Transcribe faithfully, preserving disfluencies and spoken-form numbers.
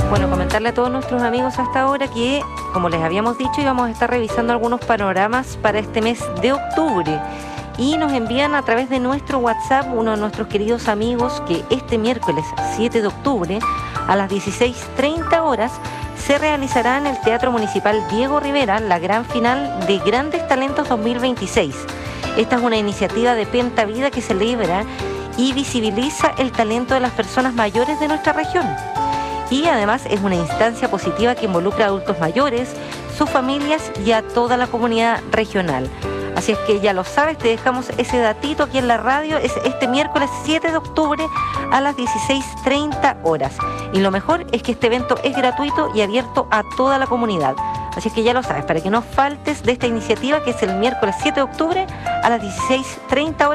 Bueno, comentarle a todos nuestros amigos hasta ahora que, como les habíamos dicho, íbamos a estar revisando algunos panoramas para este mes de octubre. Y nos envían a través de nuestro WhatsApp uno de nuestros queridos amigos que este miércoles siete de octubre a las dieciséis treinta horas se realizará en el Teatro Municipal Diego Rivera la gran final de Grandes Talentos dos mil veintiséis. Esta es una iniciativa de Penta Vida que celebra y visibiliza el talento de las personas mayores de nuestra región. Y además es una instancia positiva que involucra a adultos mayores, sus familias y a toda la comunidad regional. Así es que ya lo sabes, te dejamos ese datito aquí en la radio, es este miércoles siete de octubre a las dieciséis treinta horas. Y lo mejor es que este evento es gratuito y abierto a toda la comunidad. Así es que ya lo sabes, para que no faltes de esta iniciativa que es el miércoles siete de octubre a las dieciséis treinta horas.